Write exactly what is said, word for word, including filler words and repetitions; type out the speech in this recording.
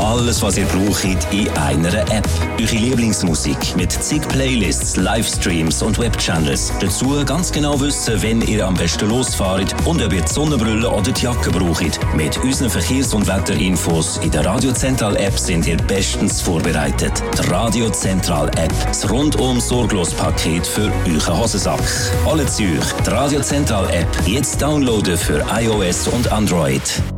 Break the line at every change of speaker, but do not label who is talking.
alles, was ihr braucht, in einer App. Eure Lieblingsmusik mit zig Playlists, Livestreams und Webchannels. Dazu ganz genau wissen, wenn ihr am besten losfahrt und ob ihr die Sonnenbrille oder die Jacke braucht. Mit unseren Verkehrs- und Wetterinfos in der Radio Central App sind ihr bestens vorbereitet. Die Radio Central App. Das rundum sorglos Paket für euren Hosensack. Alle Züge. Die Radio Central App. Jetzt downloaden für iOS und Android.